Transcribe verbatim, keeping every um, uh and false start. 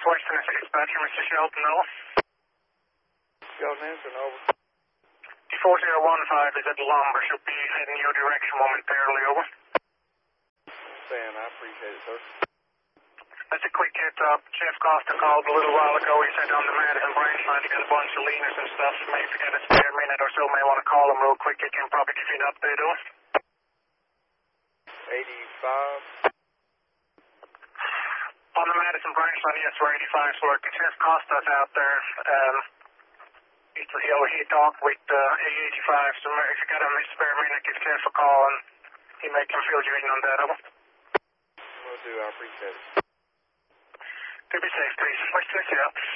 Western is dispatcher, Mister Shelton, over. Shelton Hanson, over. four zero one five is at the lumber, should be heading your direction momentarily, over. Sam, I appreciate it, sir. That's a quick hit up. Jeff Costa called a little while ago. He said on the Madison branch line to get a bunch of leaners and stuff. May forget a spare minute or so. May want to call him real quick. He can probably give you an update, over. eighty-five. On the Madison branch line, yes, we're eighty-five's working. Jeff Costa's out there. Um, he, he, he talked with uh, A eighty-five, so if you got a spare minute, give Jeff a call and he may can fill you in on that, over. Will do, I appreciate it. To be safe, please. What's this, yeah?